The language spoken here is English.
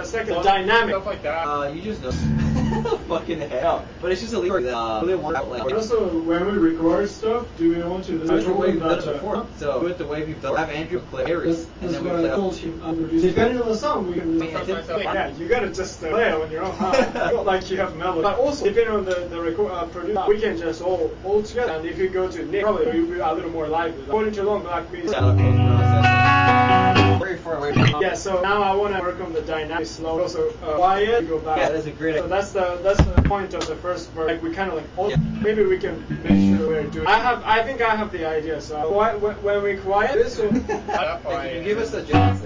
second dynamic. Stuff like that. You just know. Fucking hell. But it's just a lever that really wants out like. Also, when we record stuff, do we want to Do it the way we've done it before. So do it the way we've done. Have Andrew play Aries, and then we play. Depending on the song, we can. Yeah, you gotta just play it on your own. Not like you have melody. But also, depending on the record producer, we can just all together. And if you go to Nick, probably you'll be a little more lively. According to Long Black Beats. Very far away from. Yeah, so now I want to work on the dynamic slow. Also, quiet. Go back. Yeah, that's a great. So that's the point of the first verse. Like we kind of like. Maybe we can make sure we're doing. I think I have the idea. So when we quiet this, If you give us a chance.